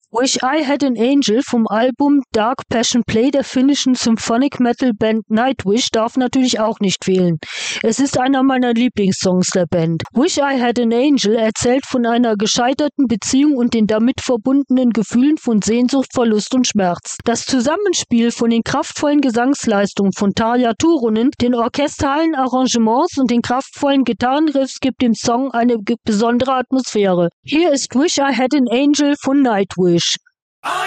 Wish I Had an Angel vom Album Dark Passion Play der finnischen Symphonic Metal Band Nightwish darf natürlich auch nicht fehlen. Es ist einer meiner Lieblingssongs der Band. Wish I Had an Angel erzählt von einer gescheiterten Beziehung und den damit verbundenen Gefühlen von Sehnsucht, Verlust und Schmerz. Das Zusammenspiel von den kraftvollen Gesangsleistungen von Tarja Turunen, den orchestralen Arrangements und den kraftvollen Gitarrenriffs gibt dem Song eine besondere Atmosphäre. Hier ist Wish I Had an Angel von Nightwish.